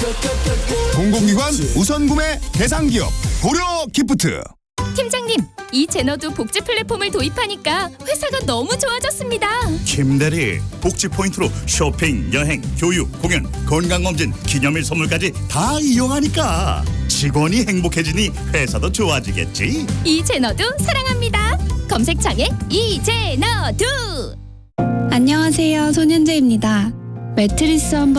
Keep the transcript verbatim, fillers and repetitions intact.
공공기관 우선구매 대상기업 고려 기프트. 팀장님, 이 제너도 복지 플랫폼을 도입하니까 회사가 너무 좋아졌습니다. 김대리, 복지 포인트로 쇼핑, 여행, 교육, 공연, 건강검진, 기념일 선물까지 다 이용하니까 직원이 행복해지니 회사도 좋아지겠지. 이 제너도 사랑합니다. 검색창에 이 제너도. 안녕하세요, 손현재입니다. 매트리스 한번